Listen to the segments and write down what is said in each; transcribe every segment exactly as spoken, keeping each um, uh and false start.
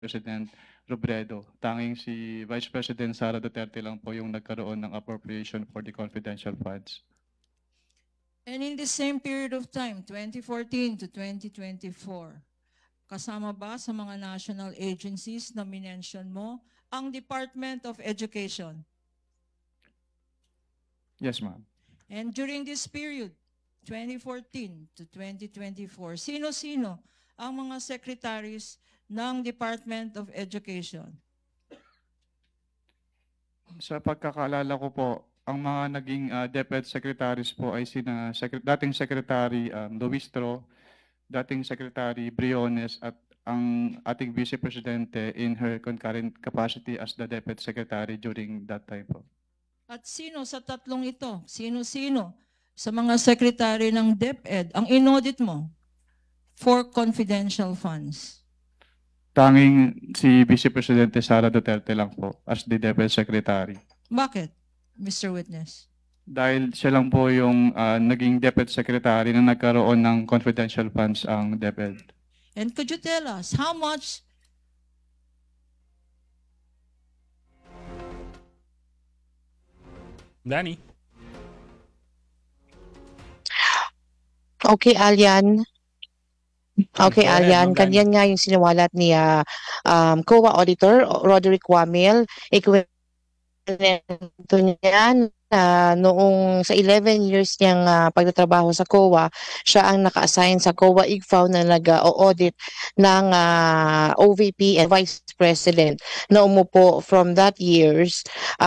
President Robredo. Tanging si Vice President Sara Duterte lang po yung nagkaroon ng appropriation for the confidential funds. And in the same period of time, twenty fourteen to twenty twenty-four, kasama ba sa mga national agencies na minention mo ang Department of Education? Yes, ma'am. And during this period, twenty fourteen to twenty twenty-four, sino-sino ang mga secretaries ng Department of Education? Sa pagkakaalala ko po, ang mga naging uh, DepEd secretaries po ay sina Secret dating Secretary um, Luistro, dating Secretary Briones at ang ating Vice Presidente in her concurrent capacity as the DepEd Secretary during that time po. At sino sa tatlong ito, sino-sino sa mga secretary ng DepEd ang inaudit mo for confidential funds? Tanging si Vice Presidente Sara Duterte lang po as the DepEd Secretary. Bakit, Mister Witness? Dahil siya lang po yung uh, naging DepEd Secretary na nagkaroon ng confidential funds ang DepEd. And could you tell us how much Danny? Okay, Alian. Okay, Go ahead, Alian. Ma'am Lani. Kanyan nga yung siniwalat ni ah, um, C O A Auditor Roderick Wamil. Ikwento niya na noong sa eleven years niyang ah, pagtatrabaho sa C O A, siya ang naka-assign sa C O A I G F A O na nag-audit ng ah, O V P and Vice President na umupo from that years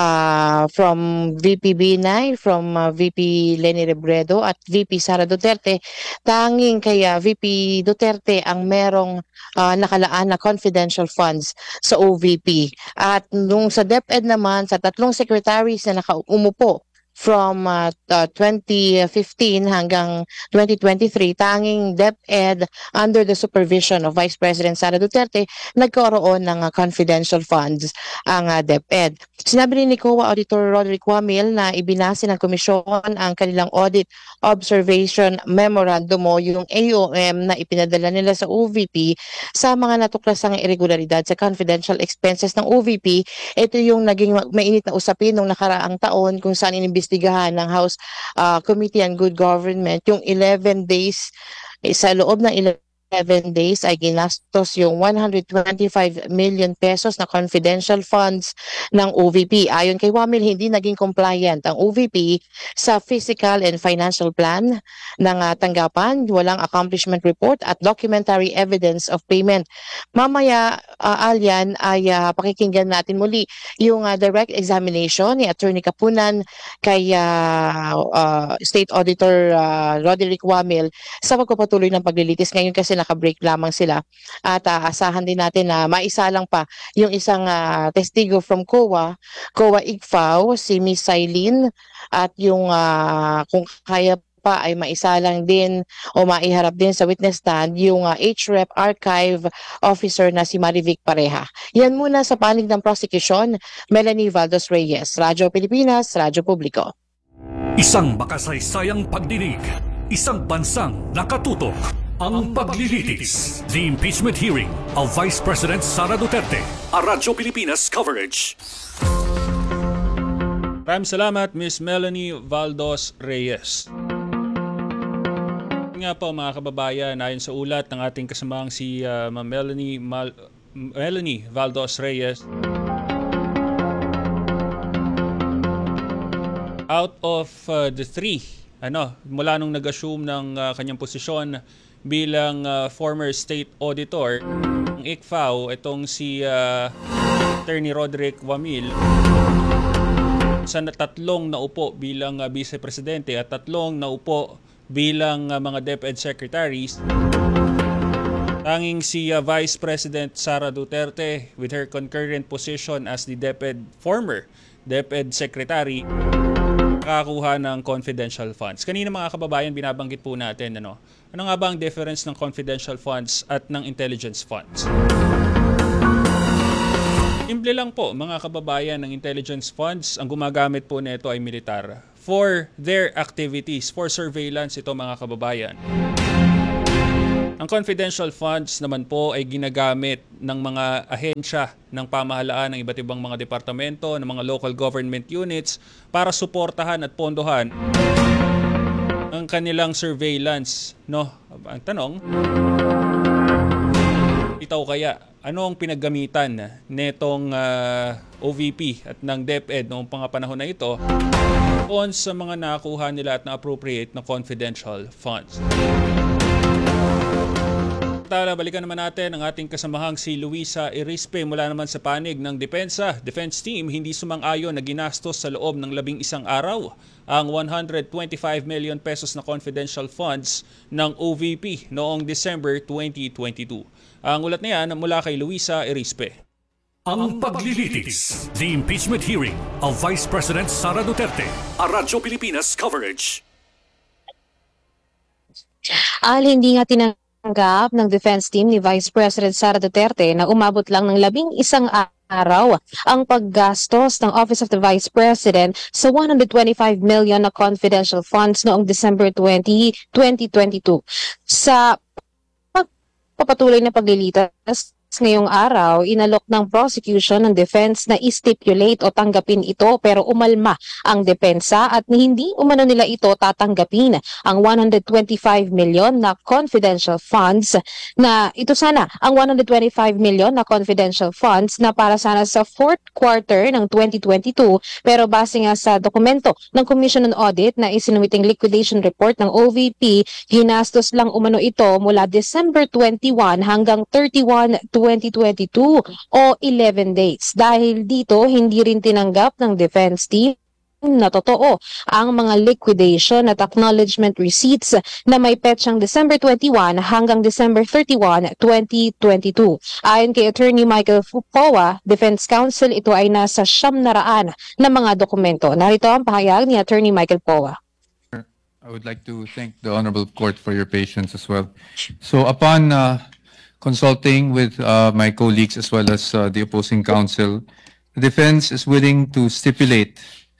ah, from V P Binay, from ah, V P Leni Robredo at V P Sara Duterte. Tanging kaya V P Duterte ang merong ah, nakalaan na confidential funds sa O V P. At nung sa DepEd naman, sa tatlong secretaries na naka-umupo from uh, uh, twenty fifteen hanggang twenty twenty-three, tanging DepEd under the supervision of Vice President Sara Duterte, nagkaroon ng uh, confidential funds ang uh, DepEd. Sinabi rin ni C O A Auditor Roderick Wamil na ibinase ng komisyon ang kanilang audit observation memorandum o yung A O M na ipinadala nila sa O V P sa mga natuklasang irregularidad sa confidential expenses ng O V P. Ito yung naging ma- mainit na usapin nung nakaraang taon kung saan inimbestigahan ng House uh, Committee on Good Government yung eleven days, eh, sa loob ng eleven days ay ginastos yung one hundred twenty-five million pesos na confidential funds ng O V P. Ayon kay Wamil, hindi naging compliant ang O V P sa physical and financial plan ng uh, tanggapan, walang accomplishment report at documentary evidence of payment. Mamaya, uh, Alian, ay uh, pakikinggan natin muli yung uh, direct examination ni Attorney Kapunan kay uh, uh, State Auditor uh, Roderick Wamil sa pagpapatuloy ng paglilitis. Ngayon kasi naka-break lamang sila at uh, asahan din natin na maisalang pa yung isang uh, testigo from C O A, C O A I G F A O, si Miss Sailin, at yung uh, kung kaya pa ay maisalang din o maiharap din sa witness stand yung uh, H R E P Archive Officer na si Marivic Pareha. Yan muna sa panig ng prosecution. Melanie Valdos Reyes, Radyo Pilipinas, Radyo Publiko. Isang makasaysayang pagdinig, isang bansang nakatutok. Ang paglilitis. The impeachment hearing of Vice President Sara Duterte. A Radyo Pilipinas coverage. Maraming salamat, Miss Melanie Valdos Reyes. Nga po mga kababayan, ayon sa ulat ng ating kasamang si uh, Ma'am Melanie, Mal- Melanie Valdos Reyes, out of uh, the three, ano, mula nung nag-assume ng uh, kanyang posisyon bilang uh, former state auditor ng I C F A O, itong si uh, Attorney Roderick Wamil, sa tatlong naupo bilang uh, Vice Presidente at tatlong naupo bilang uh, mga DepEd Secretaries, tanging si uh, Vice President Sara Duterte with her concurrent position as the DepEd former DepEd Secretary nakakuha ng confidential funds. Kanina mga kababayan, binabanggit po natin ano, ano nga ba ang difference ng confidential funds at ng intelligence funds? Simple lang po mga kababayan, ng intelligence funds, ang gumagamit po nito ay militar for their activities, for surveillance ito mga kababayan. Ang Ang confidential funds naman po ay ginagamit ng mga ahensya ng pamahalaan ng iba't ibang mga departamento, ng mga local government units para suportahan at pondohan ang kanilang surveillance, no? Ang tanong, itaw kaya, ano ang pinaggamitan netong uh, O V P at ng DepEd noong mga panahon na ito on sa mga nakuha nila at na-appropriate na confidential funds? Tara, balikan naman natin ang ating kasamahang si Luisa Erispe mula naman sa panig ng Depensa. Defense Team hindi sumang-ayon na ginastos sa loob ng labing isang araw ang one hundred twenty-five million pesos na confidential funds ng O V P noong December twenty twenty-two. Ang ulat na yan mula kay Luisa Erispe. Ang paglilitis, the impeachment hearing of Vice President Sara Duterte. A Radyo Pilipinas coverage. Al hindi nga tinanggap ng defense team ni Vice President Sara Duterte na umabot lang ng labing isang araw ang paggastos ng Office of the Vice President sa one hundred twenty-five million na confidential funds noong December twentieth, twenty twenty-two. Sa pagpapatuloy na paglilitas ngayong araw, inalok ng prosecution ng defense na i-stipulate o tanggapin ito pero umalma ang depensa at hindi umano nila ito tatanggapin ang one hundred twenty-five million na confidential funds na ito sana ang one hundred twenty-five million na confidential funds na para sana sa fourth quarter ng twenty twenty-two pero base nga sa dokumento ng Commission on Audit na isinuwiting liquidation report ng O V P, ginastos lang umano ito mula December twenty-first hanggang thirty-first, twenty twenty-two o eleven days. Dahil dito, hindi rin tinanggap ng defense team na totoo ang mga liquidation at acknowledgement receipts na may petsang December twenty-first hanggang December thirty-first, twenty twenty-two. Ayon kay Attorney Michael Powa, Defense Counsel, ito ay nasa siyam na raan na mga dokumento. Narito ang pahayag ni Attorney Michael Powa. I would like to thank the Honorable Court for your patience as well. So upon uh, consulting with uh, my colleagues as well as uh, the opposing counsel, the defense is willing to stipulate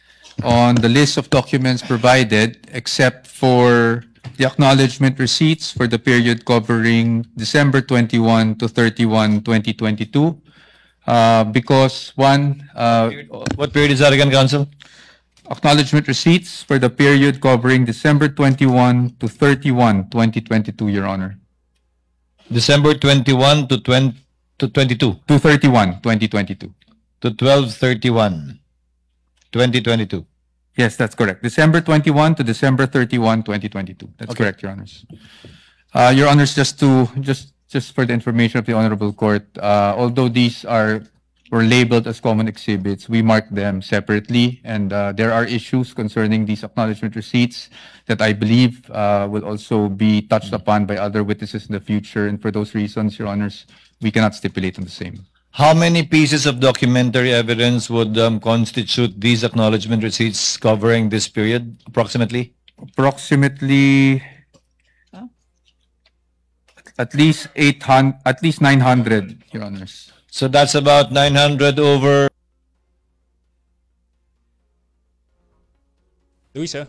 on the list of documents provided except for the acknowledgement receipts for the period covering December twenty-first to thirty-first, twenty twenty-two. Uh, because one, uh, What period is that again, Counsel? acknowledgement receipts for the period covering December twenty-first to thirty-first, twenty twenty-two, Your Honor. December twenty-first to twenty to twenty-two To thirty-first, twenty twenty-two. to twelve thirty-one twenty twenty-two. Yes, that's correct. December twenty-first to December thirty-first, twenty twenty-two. That's Okay. correct, Your Honors. Uh, Your Honors, just to, just, just for the information of the Honorable Court, uh, although these are, were labeled as common exhibits, we mark them separately, and, uh, there are issues concerning these acknowledgement receipts that I believe, uh, will also be touched upon by other witnesses in the future, and for those reasons, Your Honors, we cannot stipulate on the same. How many pieces of documentary evidence would um, constitute these acknowledgement receipts covering this period, approximately? Approximately at least eight hundred, at least nine hundred, Your Honors. So that's about nine hundred over. Luisa?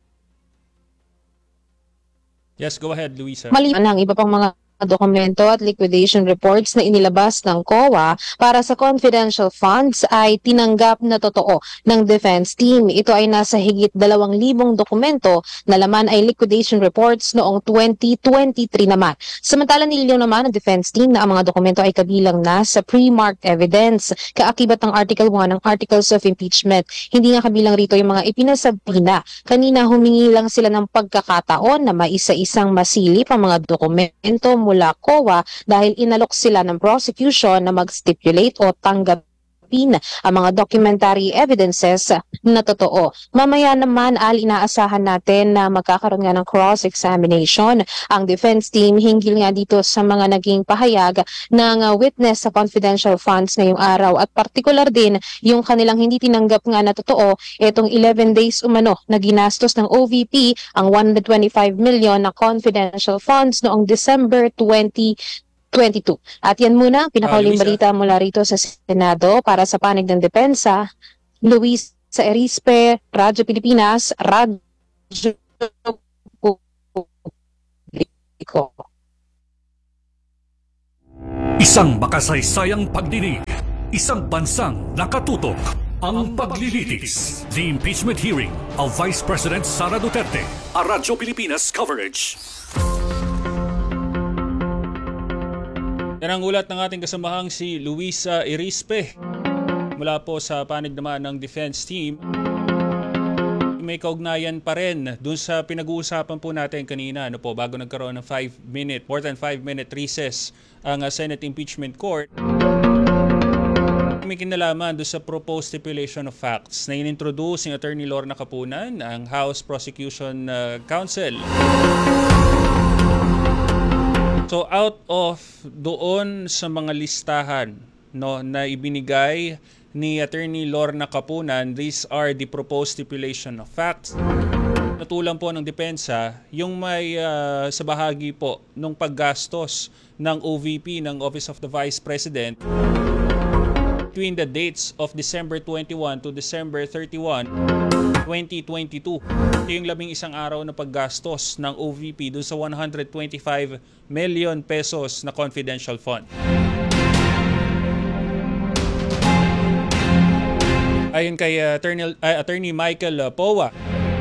Yes, go ahead, Luisa. Maliban ang iba pang mga dokumento at liquidation reports na inilabas ng C O A para sa confidential funds ay tinanggap na totoo ng defense team. Ito ay nasa higit dalawang libong dokumento na laman ay liquidation reports noong twenty twenty-three naman. Samantala nililaw naman ng defense team na ang mga dokumento ay kabilang na sa pre-marked evidence, kaakibat ng Article one ng Articles of Impeachment. Hindi nga kabilang rito yung mga ipinasabina. Kanina humingi lang sila ng pagkakataon na maisa-isang masilip ang mga dokumento mula C O A dahil inalok sila ng prosecution na mag-stipulate o tanggapin ang mga documentary evidences na totoo. Mamaya naman, Al, inaasahan natin na magkakaroon nga ng cross-examination ang defense team hinggil nga dito sa mga naging pahayag ng uh, witness sa confidential funds ngayong araw at particular din yung kanilang hindi tinanggap nga na totoo itong eleven days umano na ginastos ng O V P ang one hundred twenty-five million na confidential funds noong December twenty twenty-two. At yan muna, ang pinakauling Ah, Luisa. balita mula rito sa Senado para sa panig ng depensa. Luis sa Erispe, Radyo Pilipinas, Radyo Publiko. Isang makasaysayang pagdinig, isang bansang nakatutok. Ang paglilitis. The impeachment hearing of Vice President Sara Duterte. A Radyo Pilipinas coverage. Yan ang ulat ng ating kasamahang si Luisa Irispe mula po sa panig naman ng defense team. May kaugnayan pa rin dun sa pinag-uusapan po natin kanina, ano po, bago nagkaroon ng five minute, more than five minute recess ang uh, Senate Impeachment Court. May kinalaman doon sa proposed stipulation of facts na inintroduce ni Attorney Lorna Capunan, ang House Prosecution uh, Council. So out of doon sa mga listahan, no, na ibinigay ni Attorney Lorna Capunan, these are the proposed stipulation of facts. Natulang po ng depensa yung may uh, sa bahagi po nung paggastos ng O V P ng Office of the Vice President between the dates of December twenty-first to December thirty-first, twenty twenty-two. Ito yung labing isang araw na paggastos ng O V P dun sa one hundred twenty-five million pesos na confidential fund. Ayon kay uh, Attorney, uh, Attorney Michael uh, Powa,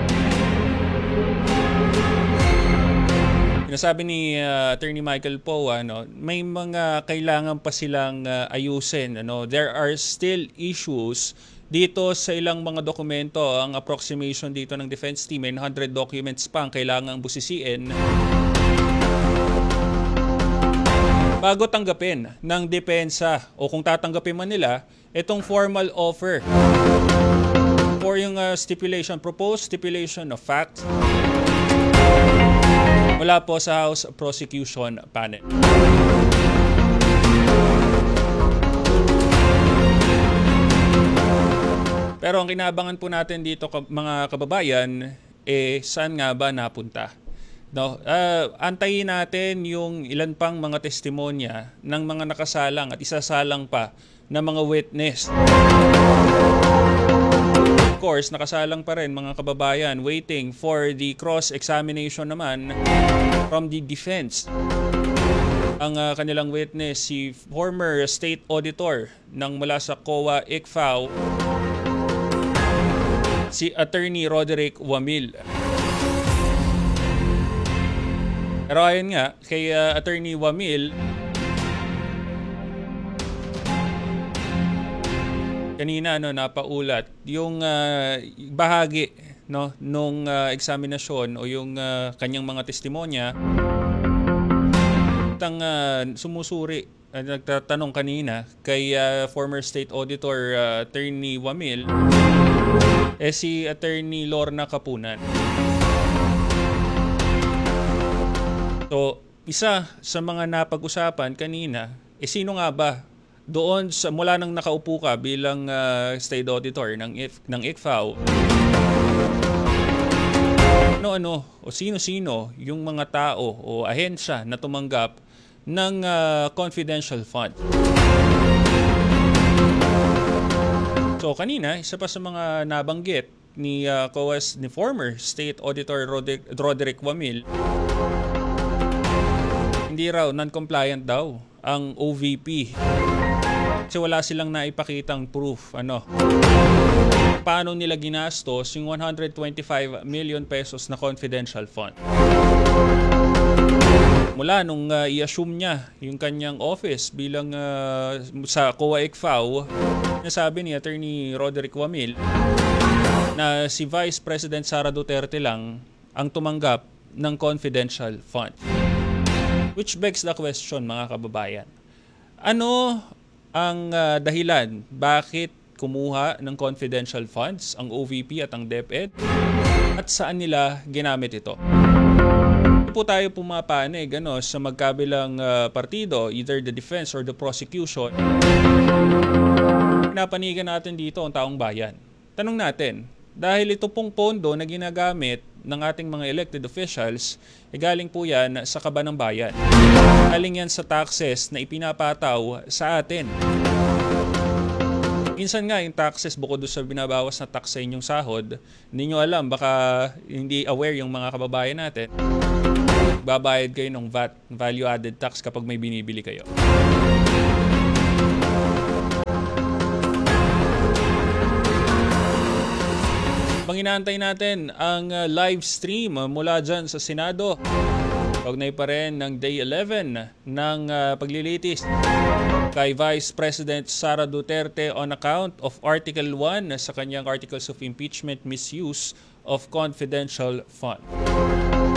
nasabi ni uh, Attorney Michael Powa, no, may mga kailangan pa silang uh, ayusin. Ano? There are still issues dito sa ilang mga dokumento. Ang approximation dito ng defense team, may one hundred documents pa ang kailangang busisiin bago tanggapin ng depensa, o kung tatanggapin man nila, itong formal offer for yung uh, stipulation, proposed stipulation of fact wala po sa House Prosecution Panel. Pero ang kinabangan po natin dito, mga kababayan, eh saan nga ba napunta? No, uh, antayin natin yung ilan pang mga testimonya ng mga nakasalang at isasalang pa na mga witness. Of course, nakasalang pa rin mga kababayan, waiting for the cross-examination naman from the defense. Ang uh, kanilang witness, si former state auditor ng mula sa C O A I C F A O, si Attorney Roderick Wamil. Pero ayon nga, kay uh, Attorney Wamil, kanina no napaulat yung uh, bahagi no nung uh, eksaminasyon o yung uh, kanyang mga testimonya tang uh, sumusuri uh, nagtatanong kanina kay uh, former state auditor uh, Attorney Wamil eh si Attorney Lorna Capunan. So isa sa mga napag-usapan kanina eh sino nga ba doon sa mula nang nakaupo ka bilang uh, state auditor ng if ng I C F A O, ano-ano o sino-sino yung mga tao o ahensya na tumanggap ng uh, confidential fund. So kanina, isa pa sa mga nabanggit ni uh, C O A S ni former state auditor Roderick, Roderick Wamil, hindi raw non-compliant daw ang O V P. Kasi wala silang naipakitang proof, ano, paano nila ginastos yung one hundred twenty-five million pesos na confidential fund. Mula nung uh, i-assume niya yung kanyang office bilang uh, sa C O A I C F A O, nasabi ni Attorney Roderick Wamil na si Vice President Sara Duterte lang ang tumanggap ng confidential fund. Which begs the question, mga kababayan. Ano ang uh, dahilan bakit kumuha ng confidential funds ang O V P at ang DepEd at saan nila ginamit ito? Hindi po tayo pumapanig ano, sa magkabilang uh, partido, either the defense or the prosecution. Pinapanigan natin dito ang taong bayan. Tanong natin, dahil ito pong pondo na ginagamit ng ating mga elected officials, eh galing po yan sa kaba ng bayan. Galing yan sa taxes na ipinapataw sa atin. Minsan nga yung taxes, bukod doon sa binabawas na tax sa inyong sahod, hindi nyo alam, baka hindi aware yung mga kababayan natin, babayad kayo ng V A T, value added tax, kapag may binibili kayo. Habang inaantay natin ang uh, live stream uh, mula dyan sa Senado, kaugnay pa rin ng Day eleven ng uh, paglilitis kay Vice President Sara Duterte on account of Article one sa kanyang Articles of Impeachment, misuse of confidential fund.